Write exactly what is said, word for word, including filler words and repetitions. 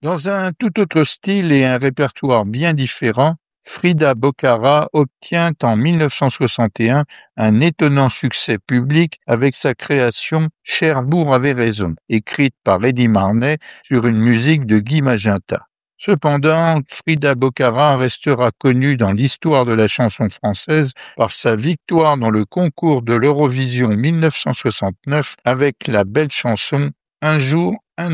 Dans un tout autre style et un répertoire bien différent, Frida Boccara obtient en mille neuf cent soixante et un un étonnant succès public avec sa création Cherbourg avait raison, écrite par Eddie Marnay sur une musique de Guy Magenta. Cependant, Frida Boccara restera connue dans l'histoire de la chanson française par sa victoire dans le concours de l'Eurovision mille neuf cent soixante-neuf avec la belle chanson Un jour, un